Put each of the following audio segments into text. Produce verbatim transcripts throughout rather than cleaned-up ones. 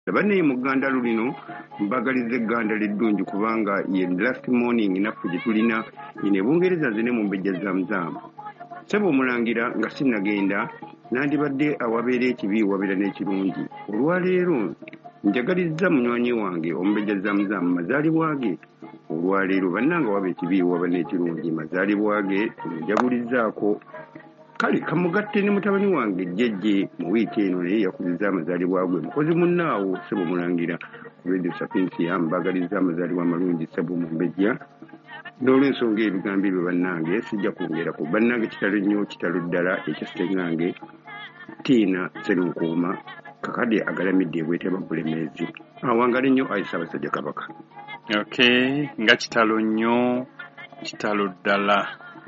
Bane mu Gganda lulino mbagalize Gganda liddungi kubanga ye last morning naffe gye tulina ine Bungereza zine mu mbejja zamuzaamu. Sebo omulangira nga sinnagenda nandibadde awabeera ekibi wabeera n'ekirungi. Olwaleero njagalizza munywanyi wange omumbejja zamuzaamu mazaalibwa ge. Olwaleero bannanga waba ekibi waba n'ekirungi mazaalibwa ge njagulizzaako. Kale kamugatte ne mutabani wange jjejje mu wiiki eno naye yakubizza amazaalibwa gwe mukozi munnaawo Sebo mulangira Radio Sapinsi yambagalizza amazaalibwa amalungi Sebo mumbejja. N'olw'ensonga ebigambo ebyo bannange sijja kwongerako. Bannange kitalo nnyo kitalo ddala ekyasitengange Tiina Sserunkuuma kakadde agalamidde ebweteba Bulemeezi. Awangale nnyo Ayi Ssaabasajja Kabaka. Okay, nga kitalo nnyo kitalo ddala.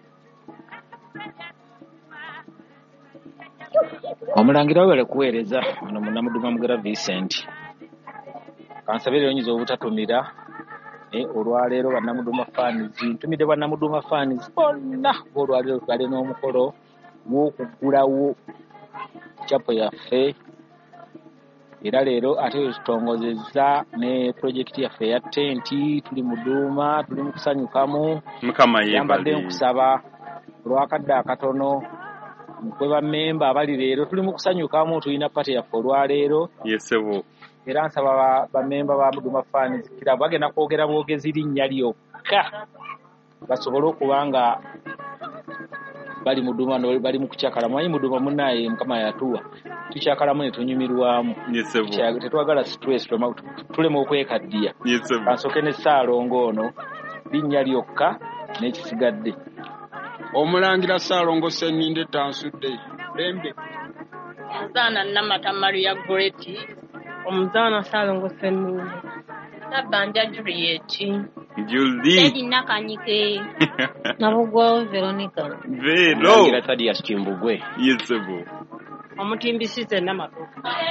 Omulangira wale kuweereza ono Munnamuduma Mugera Vincent. Kansabire onyiza obutatumira e olwaleero Bannamuduma fans ntumide Bannamuduma fans bonna olwaleero twali n'omukolo gw'okugulawo chapo yaffe era leero ate tutongozezza ne project yaffe ya tenti tuli Muduma tuli mu kusanyukamu Mukama yambadde nkusaba olwakadde akatono mukwe ba memba abali leero tuli mu kusanyukamu tulina pate yaffe olwaleero yesebo era nsaba ba memba ba Muduma fans kira bagenda kwogera bwogezi linnya lyokka basobole okubanga bali Muduma no bali mu kukyakala mwanyi Muduma munnaye Mukama yatuwa tukyakalamu ne tunyumirwamu yesebo tetwagala stress tulema okwekaddiya yesebo bansoke ne Ssaalongo ono linnya lyokka n'ekisigadde. Omulangira Ssaalongo Senninde tansudde bembe Omuzaana Namata Maria Goreti omuzaana Ssaalongo Senninde Nabanja Juliet Julie Edi Nakanyike Nabugwawo Veronica Vero Omulangira Thaddeus Kimbugwe yesebo Omutimbisize Namatoka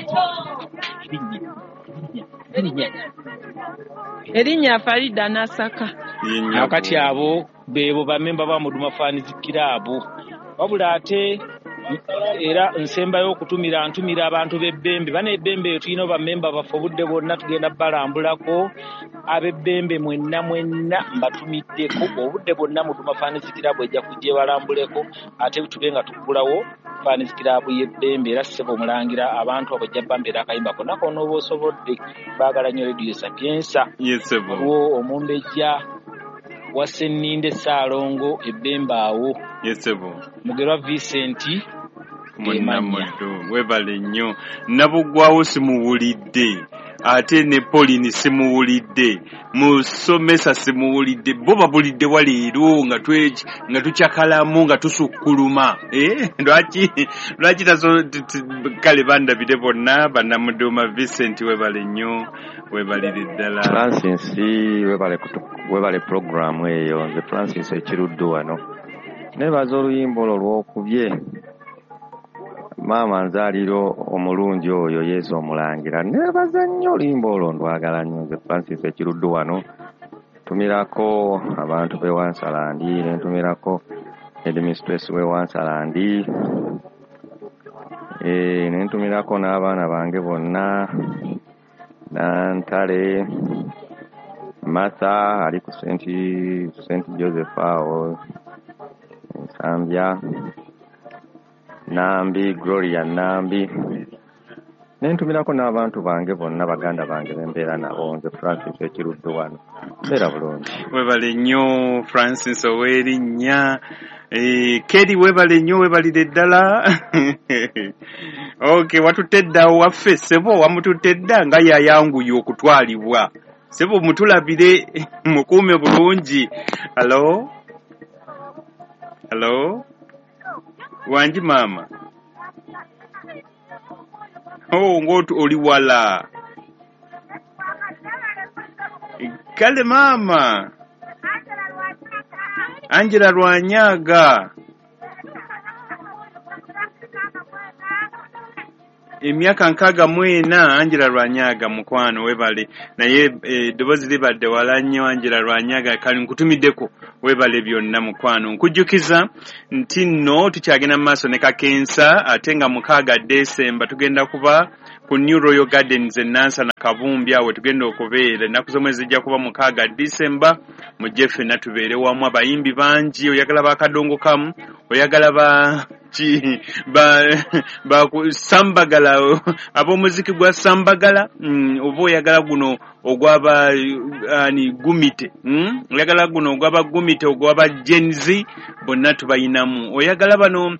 Erinnya Farida Nasaka akati abo bebo bamemba ba Muduma Fans Club wabula ate era nsembayo okutumira ntumira abantu b'ebbembe bane ebbembe tulina bamemba baffe obudde bonna tugenda balambulako ab'ebbembe mwenna mwenna mbatumiddeko obudde bonna Muduma Fans Club ejja kujja balambuleko ate tubenga tukulawo Fans Club y'ebbembe era Sebo mulangira abantu abo jjabba mbera akayimba konna kono obosobodde baagala nnyo Radio Sapienza yesebo wo omumbejja wa Senninde Ssaalongo ebbembe awo yesebo Mugerwa Vincent Munnamudu webale nnyo Nabugwawo simuwulidde ate ne Pauline simuwulidde musomesa simuwulidde bo babulidde waleero nga twe nga tukyakalamu nga tusukkuluma eh lwaki lwaki taso kale bandabide bonna Bannamuduma Vincent webale nnyo webalire ddala Francis webale webale program eyo nze Francis ekiruddu wano nebaza oluyimba olwo lwokubye Mama nzaliro omulungi oyo Yesu omulangira nebaza nnyo oluyimba olwo ndwagala nnyo nze Francis ekiruddu wano tumirako abantu be Wansalandi nentumirako headmistress we Wansalandi eh nentumirako n'abaana bange bonna Nantale Martha ali ku Saint Saint Joseph awo Sambia Nambi Gloria Nambi nentumirako n'abantu bange bonna baganda bange bembeera nabo nze Francis ekiruddu wano mbeera bulungi webale nnyo Francis owerinnya eh Keri webale nnyo webalire ddala okay watutedda waffe Sebo wamututedda nga yayanguye okutwalibwa Sebo mutulabire mukuume bulungi. Hello hello wanji mama oh ngotu oli wala kale mama Angela Rwanyaga emyaka nkaga mwena Angela Rwanyaga mukwano webale naye e, dobozi libadde wala nnyo Angela Rwanyaga kali nkutumiddeko webale byonna mukwano nkujjukiza nti nno tukyagenda mu maaso ne kakensa ate nga mukaaga Desemba tugenda kuba ku New Royal Gardens e Nansana Kabumbya awo tugenda okubeera ennaku z'omwezi zijja kuba mukaaga December mujje ffenna tubeere wamu abayimbi bangi oyagala bakadongo kamu oyagala ba ki ba ba sambagala ab'omuziki gwa sambagala mm, oba oyagala guno ogwaba ani gumite mm? oyagala guno ogwaba gumite ogwaba Gen Z bonna tubayinamu oyagala bano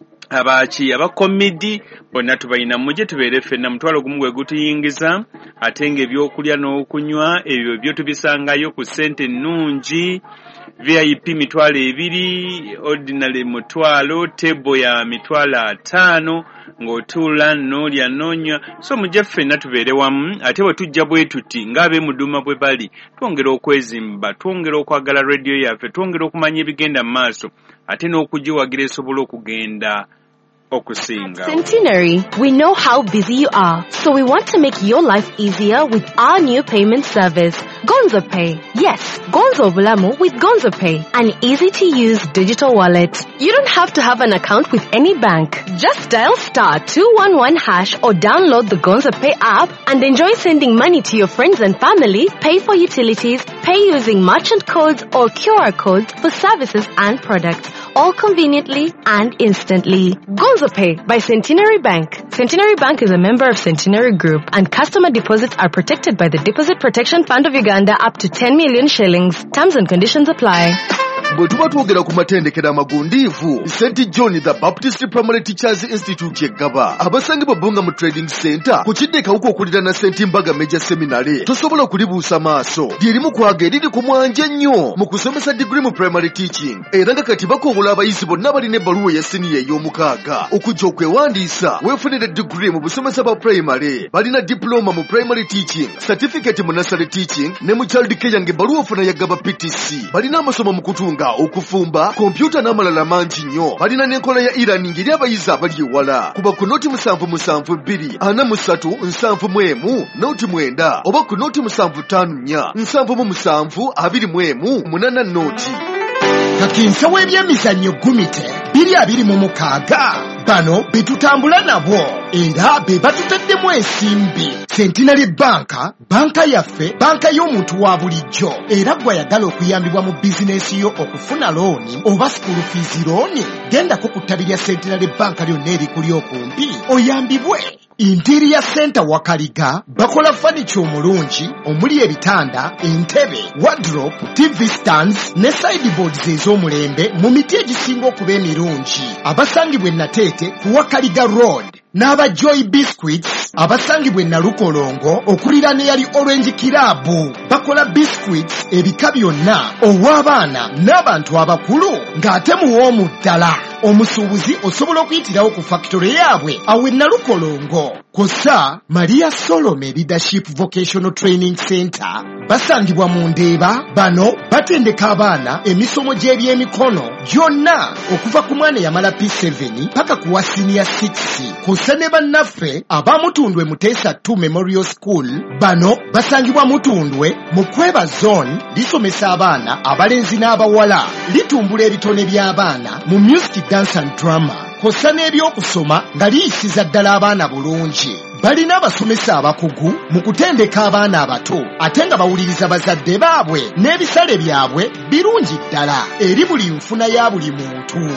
abaki abakomedi bonna tubayina mujje tubeere ffenna mutwalo gumu gwe gutuyingiza ate ng'ebyokulya n'okunywa ebyo byo tubisangayo ku ssente nnungi V I P mitwalo ebiri ordinary mutwalo tebo ya mitwalo ataano ng'otuula n'olya n'onywa so mujje ffenna tubeere wamu ate bwe tujja bwe tuti ng'ab'emuduma bwe bali twongera okwezimba twongera okwagala radio yaffe twongera okumanya ebigenda mu maaso ate n'okugiwagira esobola okugenda okusinga. Centenary, we know how busy you are, so we want to make your life easier with our new payment service, Gonzo Pay. Yes, Gonzo Bulamu with Gonzo Pay, an easy-to-use digital wallet. You don't have to have an account with any bank. Just dial star two one one hash or download the Gonzo Pay app and enjoy sending money to your friends and family, pay for utilities, pay using merchant codes or Q R codes for services and products, all conveniently and instantly. Gonzo Pay by Centenary Bank. Centenary Bank is a member of Centenary Group, and customer deposits are protected by the Deposit Protection Fund of Uganda up to ten million shillings. Terms and conditions apply. Bwe tuba twogera ku matendekero amagundiivu Saint John the Baptist Primary Teachers Institute yeggaba abasangibwa Bunga mu Trading Center ku kidde kawuka okulira na Saint Mbaga Major Seminary tosobola kulibuusa maaso lyerimu kwaga eriri ku mwanje nnyo mu kusomesa degree mu primary teaching era nga kati bakobola abayizi bonna balina ebbaluwa ya siniya ey'omukaaga okujja okwewandiisa weefunire degree mu busomesa bwa primary balina diploma mu primary teaching certificate mu nursery teaching ne mu child care ng'ebbaluwa ofuna yaggaba P T C balina amasomo mu kutunga okufumba kompyuta n'amalala mangi nnyo balina n'enkola ya e-learning eri abayizi abali ewala kuba ku noti musanvu musanvu bbiri ana mu ssatu nsanvu mu emu noti mwenda oba ku noti musanvu ttaano nnya nsanvu mu musanvu abiri mu emu munana noti kakinsa w'ebyemizannyo gumite biri abiri mu mukaaga bano be tutambula nabo era be batutaddemu ensimbi Centenary Banka banka yaffe banka y'omuntu wa bulijjo era gwayagala okuyambibwa mu bizinesi yo okufuna looni oba school fees looni gendako ku ttabi lya Centenary Banka lyonna erikuli okumpi oyambibwe Interior Center Wakaliga bakola furniture omulungi omuli ebitanda entebe wardrobe T V stands ne sideboards ez'omulembe mu miti egisinga okuba emirungi abasangibwe Nateete ku Wakaliga Road n'aba Joy Biscuits abasangibwe Nalukolongo okulira ne yali Orange Kirabu bakola biscuits ebika byonna ow'abaana n'abantu abakulu ng'ate muwoomu ddala omusuubuzi osobola okuyitirawo ku factory yaabwe awe Nalukolongo kosa Maria Solomon Leadership Vocational Training Center basangibwa mu Ndeeba bano batendeka abaana emisomo gy'ebyemikono gyonna okuva ku mwana yamala P seven paka ku wa senior six kosa ne bannaffe abamutundwe Muteesa two Memorial School bano basangibwa Mutundwe mu Kweba Zone lisomesa abaana abalenzi n'abawala litumbula ebitone by'abaana mu music dance and drama kosa n'ebyokusoma nga liyisiza ddala abaana bulungi balina abasomesa abakugu mu kutendeka abaana abato ate nga bawuliriza bazadde baabwe n'ebisale byabwe birungi ddala eri buli nfuna ya buli muntu.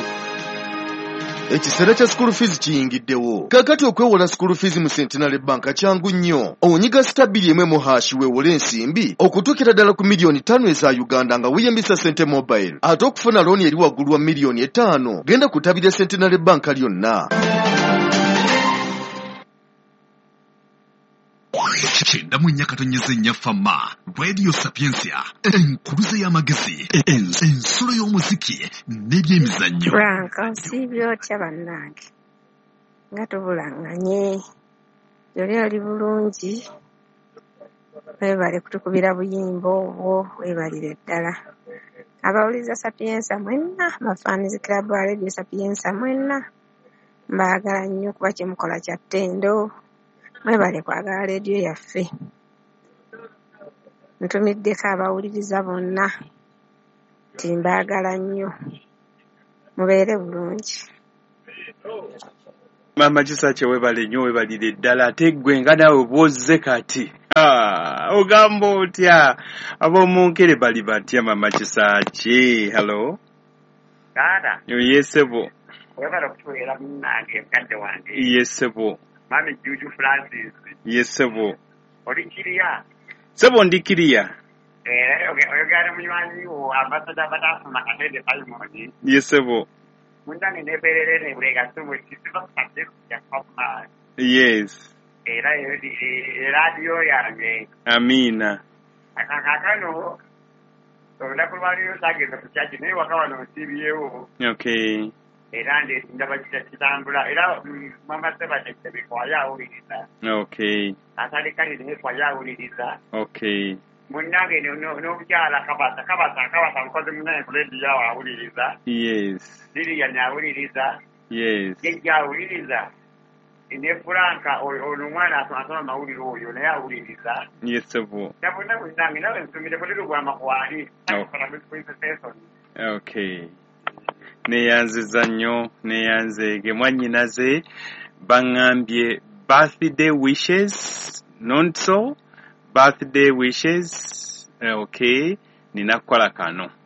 Ekiseera kya school fees kiyingiddewo kakati okwewola school fees mu Centenary Bank kyangu nnyo onyiga stabili emwe mu hashi weewole ensimbi okutuukira ddala ku miliyoni ttaano eza Uganda nga weeyambisa Sente Mobile ate okufuna looni eri waggulu wa miliyoni etaano genda ku ttabi lya Centenary Bank lyonna. Chenda mwenye katonyeze nyafama Radio Sapiensia enkuluze y'amagezi ensolo y'omuziki n'ebyemizannyo Franka sibyo kyabannange nga tubulanganye yoli ali bulungi webale kutukubira buyimbo obwo webalire ddala abawuliza Sapiensia mwenna Mafanizi Club wa Radio Sapiensia mwenna mbaagala nnyo kuba kyemukola kya ttendo mwebale kwagala radio yaffe ntumiddeko abawuliriza bonna timbaagala nnyo mubeere bulungi. Mama Kisaakye webale nnyo webalire ddala ate ggwe nga naawe bwozze kati. Ah, ogamba otya ab'omunkere bali batya Mama Kisaakye? Hello? Dada. Yesebo. Webala okutuweera munnange mukadde wange. Yesebo. Mami Juju Francis. Yesebo. Oli kiriya? Sebo ndi kiriya. Eh, oyogera munywanyi wo ambasada bataafuna katende Paimoni. Yesebo. Munnange neeberere ne bulega sumu kisiba subject ya Kaufman. Yes. Era radio yange. Amina. Akakano olunaku lwaliyo sagenda ku kyaki naye wakawa n'osiibyewo. Okay. Era nde ndaba kitambula era mama Sebade bikwaya awuliriza. Okay. Atali kali ne kwaya awuliriza. Okay. Munnange n'omukyala kabasa kabasa kabasa mukozi munnaye ku lediyo awo awuliriza. Yes. Liriya n'awuliriza. Yes. Jejja awuliriza. Ne Franka ono mwana asoma amawulire oyo naye awuliriza. Yesebo. Nabonna munnange nawe nsomire ku liri gw'amakwali. Okay. Neyanziza nnyo neyanzeege mwannyinaze baŋŋambye birthday wishes not so birthday wishes. Okay, nina kukola kano.